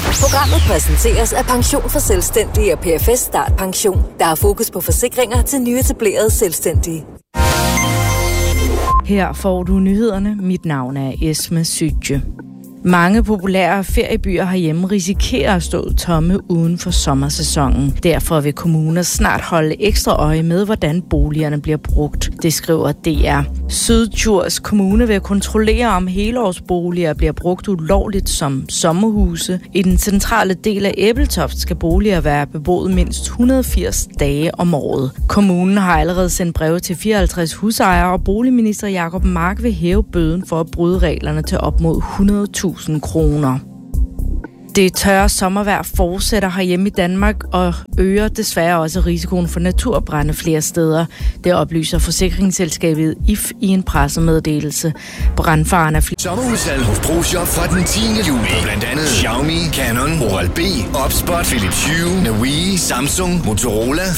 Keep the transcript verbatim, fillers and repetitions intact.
Programmet præsenteres af Pension for Selvstændige og P F S Start Pension, der har fokus på forsikringer til nyetablerede selvstændige. Her får du nyhederne. Mit navn er Esme Sytje. Mange populære feriebyer herhjemme risikerer at stå tomme uden for sommersæsonen. Derfor vil kommuner snart holde ekstra øje med, hvordan boligerne bliver brugt. Det skriver D R. Syddjurs Kommune vil kontrollere, om helårsboliger bliver brugt ulovligt som sommerhuse. I den centrale del af Ebeltoft skal boliger være beboet mindst et hundrede og firs dage om året. Kommunen har allerede sendt breve til fireoghalvtreds husejere, og boligminister Jacob Mark vil hæve bøden for at bryde reglerne til op mod hundrede tusind kroner. Det tørre sommervejr fortsætter herhjemme i Danmark og øger desværre også risikoen for naturbrande flere steder. Det oplyser forsikringsselskabet I F i en pressemeddelelse. Brandfaren er flere. Sommerudsalg hos ProShop fra den tiende juli. Blandt andet Xiaomi, Canon, Oral-B, Opspot, Philips Hue, Navii, Samsung, Motorola,